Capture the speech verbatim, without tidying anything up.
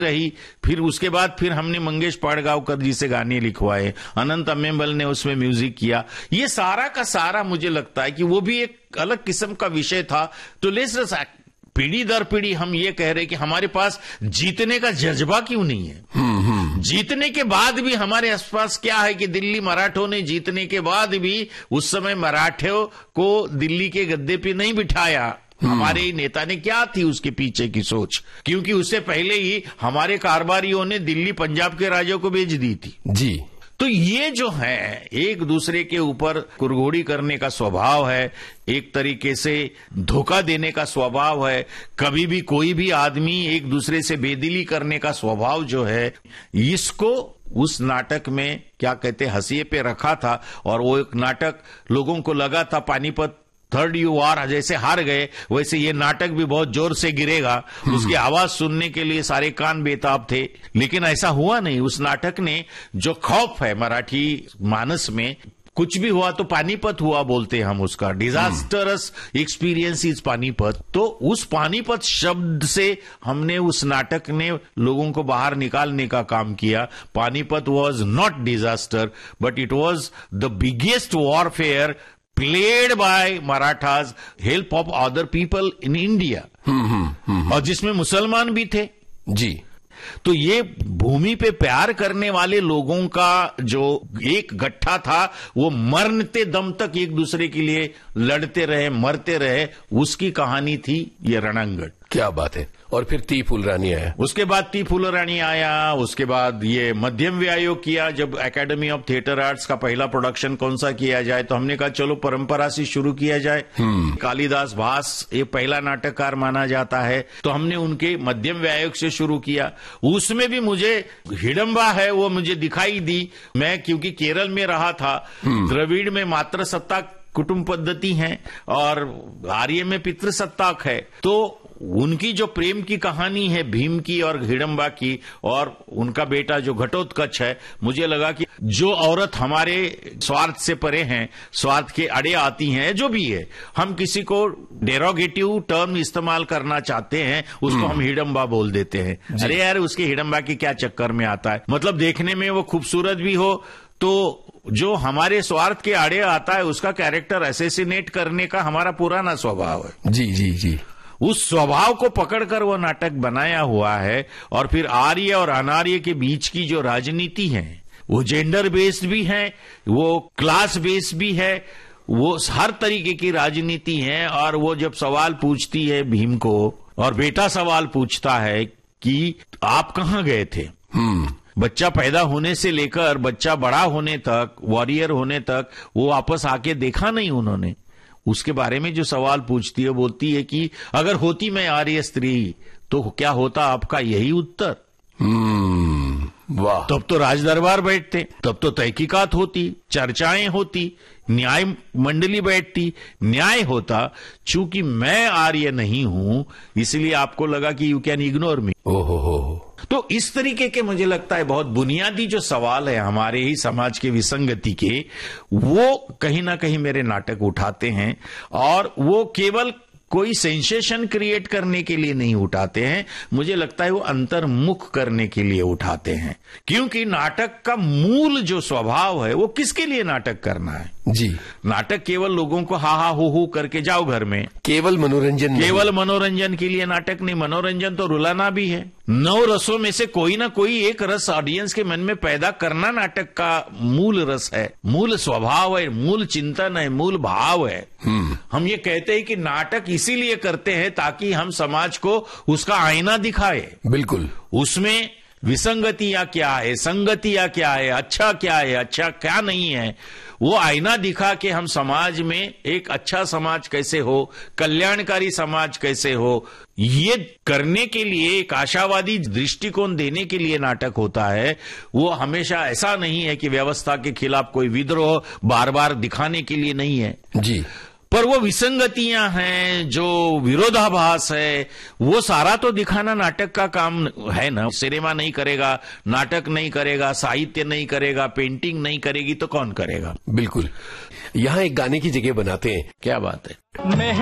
रही। फिर उसके बाद फिर हमने मंगेश पाड़गांवकर जी से गाने लिखवाए, अनंत अम्मेम्बल ने उसमें म्यूजिक किया। ये सारा का सारा मुझे लगता है कि वो भी एक अलग किस्म का विषय था। तो लेट्स पीढ़ी दर पीढ़ी हम ये कह रहे कि हमारे पास जीतने का जज्बा क्यों नहीं है। जीतने के बाद भी हमारे आसपास क्या है कि दिल्ली मराठों ने जीतने के बाद भी उस समय मराठों को दिल्ली के गद्दे पे नहीं बिठाया। हमारे नेता ने क्या थी उसके पीछे की सोच, क्योंकि उससे पहले ही हमारे कारोबारियों ने दिल्ली पंजाब के राजों को भेज दी थी जी। तो ये जो है एक दूसरे के ऊपर कुरघोड़ी करने का स्वभाव है, एक तरीके से धोखा देने का स्वभाव है, कभी भी कोई भी आदमी एक दूसरे से बेदिली करने का स्वभाव जो है, इसको उस नाटक में क्या कहते हंसिए पे रखा था। और वो एक नाटक लोगों को लगा था पानीपत थर्ड यू वार जैसे हार गए वैसे ये नाटक भी बहुत जोर से गिरेगा, उसकी आवाज सुनने के लिए सारे कान बेताब थे। लेकिन ऐसा हुआ नहीं। उस नाटक ने जो खौफ है मराठी मानस में, कुछ भी हुआ तो पानीपत हुआ बोलते हैं हम उसका, डिजास्टरस एक्सपीरियंस इज पानीपत। तो उस पानीपत शब्द से हमने उस नाटक ने लोगों को बाहर निकालने का काम किया। Panipat was not disaster but it was the biggest warfare played by Marathas, help of other people in India, और जिसमें मुसलमान भी थे जी। तो ये भूमि पे प्यार करने वाले लोगों का जो एक गट्ठा था, वो मरते दम तक एक दूसरे के लिए लड़ते रहे, मरते रहे, उसकी कहानी थी ये रणंगड़। क्या बात है। और फिर ती फुलरानी आया, उसके बाद ती फुलरानी आया, उसके बाद ये मध्यम व्यायोग किया। जब एकेडमी ऑफ थिएटर आर्ट्स का पहला प्रोडक्शन कौन सा किया जाए तो हमने कहा चलो परंपरा से शुरू किया जाए। कालिदास भास ये पहला नाटककार माना जाता है, तो हमने उनके मध्यम व्यायोग से शुरू किया। उसमें भी मुझे हिडम्बा है वो मुझे दिखाई दी। मैं क्योंकि केरल में रहा था, द्रविड़ में मातृ सत्ताक कुटुंब पद्धति है और आर्य में पितृसत्ताक है, तो उनकी जो प्रेम की कहानी है भीम की और हिडम्बा की और उनका बेटा जो घटोत्कच है, मुझे लगा कि जो औरत हमारे स्वार्थ से परे हैं, स्वार्थ के अड़े आती हैं, जो भी है, हम किसी को डेरोगेटिव टर्म इस्तेमाल करना चाहते हैं उसको हम हिडम्बा बोल देते हैं। अरे यार उसके हिडम्बा के क्या चक्कर में आता है, मतलब देखने में वो खूबसूरत भी हो तो जो हमारे स्वार्थ के आड़े आता है उसका कैरेक्टर असैसिनेट करने का हमारा पुराना स्वभाव है। जी जी जी। उस स्वभाव को पकड़कर वो नाटक बनाया हुआ है। और फिर आर्य और अनार्य के बीच की जो राजनीति है वो जेंडर बेस्ड भी है, वो क्लास बेस्ड भी है, वो हर तरीके की राजनीति है। और वो जब सवाल पूछती है भीम को और बेटा सवाल पूछता है कि आप कहाँ गए थे, बच्चा पैदा होने से लेकर बच्चा बड़ा होने तक, वॉरियर होने तक, वो वापस आके देखा नहीं उन्होंने। उसके बारे में जो सवाल पूछती है, बोलती है कि अगर होती मैं आर्य स्त्री तो क्या होता आपका यही उत्तर। वाह। तब तो राजदरबार बैठते, तब तो तहकीकात होती, चर्चाएं होती, न्याय मंडली बैठती, न्याय होता। चूंकि मैं आर्य नहीं हूं इसलिए आपको लगा कि यू कैन इग्नोर मी। ओहो हो। तो इस तरीके के मुझे लगता है बहुत बुनियादी जो सवाल है हमारे ही समाज के विसंगति के, वो कहीं ना कहीं मेरे नाटक उठाते हैं। और वो केवल कोई सेंसेशन क्रिएट करने के लिए नहीं उठाते हैं, मुझे लगता है वो अंतर्मुख करने के लिए उठाते हैं। क्योंकि नाटक का मूल जो स्वभाव है वो किसके लिए नाटक करना है जी। नाटक केवल लोगों को हा हा हो हो करके जाओ घर में, केवल मनोरंजन, केवल मनोरंजन के लिए नाटक नहीं। मनोरंजन तो रुलाना भी है। नौ रसों में से कोई ना कोई एक रस ऑडियंस के मन में पैदा करना नाटक का मूल रस है, मूल स्वभाव है, मूल चिंतन है, मूल भाव है। हम ये कहते हैं कि नाटक इसीलिए करते हैं ताकि हम समाज को उसका आईना दिखाए। बिल्कुल। उसमें विसंगतियां क्या है, संगतियां क्या है, अच्छा क्या है, अच्छा क्या नहीं है, वो आईना दिखा के हम समाज में एक अच्छा समाज कैसे हो, कल्याणकारी समाज कैसे हो, ये करने के लिए एक आशावादी दृष्टिकोण देने के लिए नाटक होता है। वो हमेशा ऐसा नहीं है कि व्यवस्था के खिलाफ कोई विद्रोह बार बार दिखाने के लिए नहीं है जी। पर वो विसंगतियां हैं, जो विरोधाभास है, वो सारा तो दिखाना नाटक का काम है ना। सिनेमा नहीं करेगा, नाटक नहीं करेगा, साहित्य नहीं करेगा, पेंटिंग नहीं करेगी तो कौन करेगा। बिल्कुल। यहाँ एक गाने की जगह बनाते हैं। क्या बात है।